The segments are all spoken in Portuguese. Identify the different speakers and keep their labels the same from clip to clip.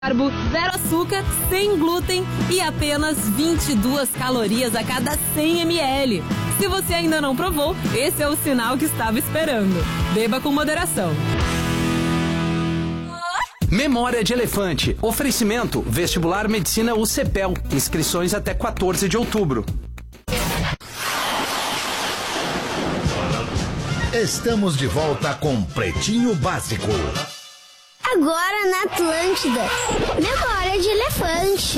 Speaker 1: carbo, zero açúcar, sem glúten e apenas 22 calorias a cada 100 ml. Se você ainda não provou, esse é o sinal que estava esperando. Beba com moderação.
Speaker 2: Memória de Elefante. Oferecimento Vestibular Medicina UCPEL. Inscrições até 14 de outubro.
Speaker 3: Estamos de volta com Pretinho Básico.
Speaker 4: Agora na Atlântida. Memória de Elefante.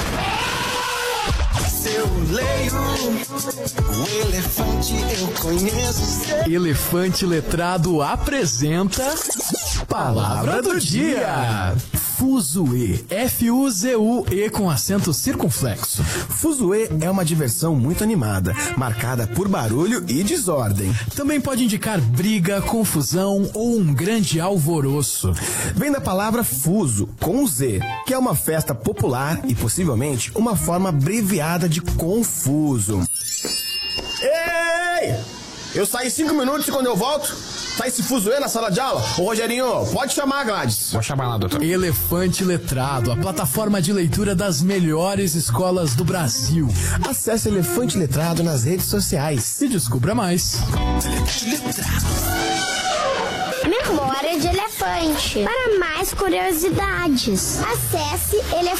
Speaker 5: Eu leio o elefante, eu conheço.
Speaker 6: Elefante Letrado apresenta Palavra do Dia. Fuzue, F-U-Z-U-E com acento circunflexo.
Speaker 7: Fuzue é uma diversão muito animada, marcada por barulho e desordem.
Speaker 6: Também pode indicar briga, confusão ou um grande alvoroço.
Speaker 7: Vem da palavra fuso, com Z, que é uma festa popular e possivelmente uma forma abreviada de confuso. Ei! Eu saí 5 minutos e quando eu volto, tá esse fuzuê na sala de aula? Ô Rogerinho, pode chamar a Gladys.
Speaker 6: Vou chamar lá, doutor. Elefante Letrado, a plataforma de leitura das melhores escolas do Brasil.
Speaker 7: Acesse Elefante Letrado nas redes sociais
Speaker 6: e descubra mais.
Speaker 4: Memória de Elefante. Para mais curiosidades, acesse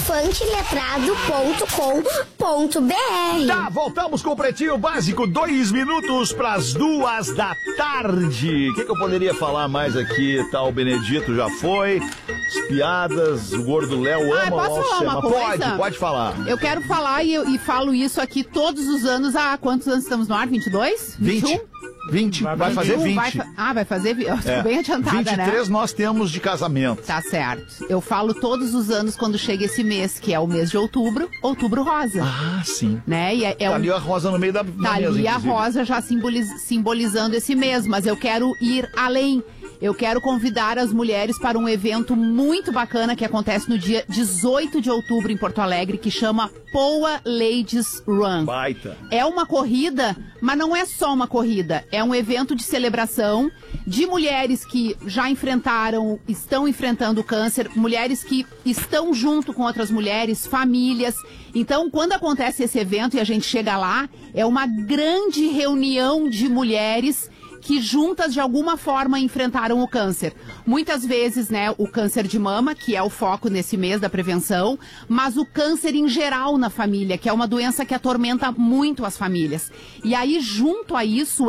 Speaker 4: elefanteletrado.com.br.
Speaker 3: Tá, voltamos com o Pretinho Básico, 2 minutos pras 2 da tarde. O que eu poderia falar mais aqui? Tá, o Benedito já foi, as piadas, o Gordo Léo ama o Alcema. Pode falar.
Speaker 8: Eu quero falar e falo isso aqui todos os anos. Há quantos anos estamos no ar? 22?
Speaker 3: 21? 20, vai fazer 20.
Speaker 8: Vai fazer 20. Eu tô bem adiantada,
Speaker 3: 23
Speaker 8: né?
Speaker 3: 23 nós temos de casamento.
Speaker 8: Tá certo. Eu falo todos os anos quando chega esse mês, que é o mês de outubro, Outubro Rosa. Ah,
Speaker 3: sim.
Speaker 8: Né? E
Speaker 3: tá ali a rosa no meio da mesa,
Speaker 8: ali
Speaker 3: inclusive.
Speaker 8: a rosa já simbolizando esse mês, mas eu quero ir além. Eu quero convidar as mulheres para um evento muito bacana que acontece no dia 18 de outubro em Porto Alegre, que chama Poa Ladies Run.
Speaker 3: Baita.
Speaker 8: É uma corrida, mas não é só uma corrida. É um evento de celebração de mulheres que já enfrentaram, estão enfrentando o câncer, mulheres que estão junto com outras mulheres, famílias. Então, quando acontece esse evento e a gente chega lá, é uma grande reunião de mulheres que juntas de alguma forma enfrentaram o câncer. Muitas vezes, né, o câncer de mama, que é o foco nesse mês da prevenção, mas o câncer em geral na família, que é uma doença que atormenta muito as famílias. E aí, junto a isso,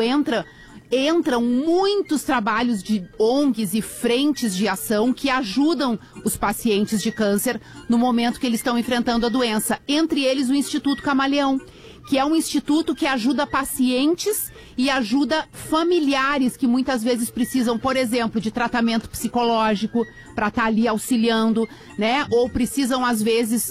Speaker 8: entram muitos trabalhos de ONGs e frentes de ação que ajudam os pacientes de câncer no momento que eles estão enfrentando a doença. Entre eles, o Instituto Camaleão, que é um instituto que ajuda pacientes e ajuda familiares que muitas vezes precisam, por exemplo, de tratamento psicológico para estar ali auxiliando, né? Ou precisam, às vezes,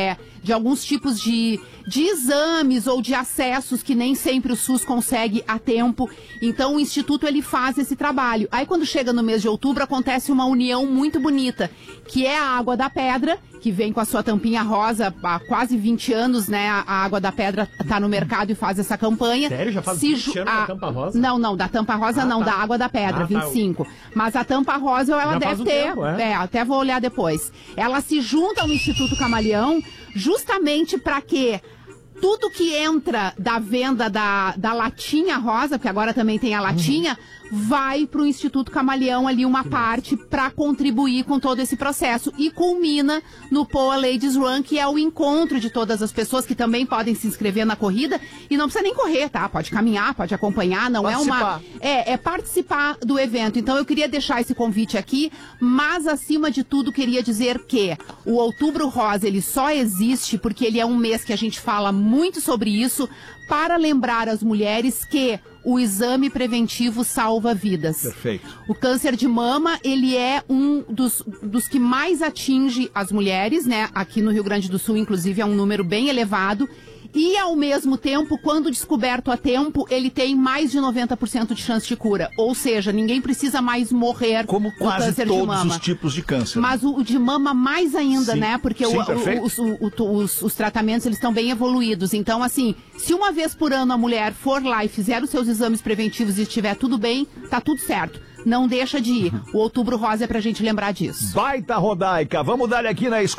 Speaker 8: de alguns tipos de exames ou de acessos que nem sempre o SUS consegue a tempo. Então, o Instituto, ele faz esse trabalho. Aí, quando chega no mês de outubro, acontece uma união muito bonita, que é a Água da Pedra, que vem com a sua tampinha rosa há quase 20 anos, né? A Água da Pedra tá no mercado e faz essa campanha.
Speaker 9: Sério? Já faz 20 anos da tampa rosa?
Speaker 8: Não, da tampa rosa não, da Água da Pedra, 25. Mas a tampa rosa, ela já deve ter. Tempo, até vou olhar depois. Ela se junta ao Instituto Camaleão justamente para quê? Tudo que entra da venda da latinha rosa, porque agora também tem a latinha, vai para o Instituto Camaleão ali uma parte para contribuir com todo esse processo. E culmina no Poa Ladies Run, que é o encontro de todas as pessoas que também podem se inscrever na corrida. E não precisa nem correr, tá? Pode caminhar, pode acompanhar, não participar. É participar do evento. Então eu queria deixar esse convite aqui, mas acima de tudo queria dizer que o Outubro Rosa, ele só existe porque ele é um mês que a gente fala muito sobre isso, para lembrar as mulheres que o exame preventivo salva vidas.
Speaker 3: Perfeito.
Speaker 8: O câncer de mama, ele é um dos que mais atinge as mulheres, né? Aqui no Rio Grande do Sul, inclusive, é um número bem elevado. E, ao mesmo tempo, quando descoberto a tempo, ele tem mais de 90% de chance de cura. Ou seja, ninguém precisa mais morrer
Speaker 3: como quase
Speaker 8: câncer de mama.
Speaker 3: todos os tipos de câncer.
Speaker 8: Mas o de mama mais ainda,
Speaker 3: sim,
Speaker 8: né? Porque os tratamentos, eles estão bem evoluídos. Então, assim, se uma vez por ano a mulher for lá e fizer os seus exames preventivos e estiver tudo bem, tá tudo certo. não deixa de ir. O Outubro Rosa é pra gente lembrar disso.
Speaker 3: Baita Rodaica. Vamos dar aqui na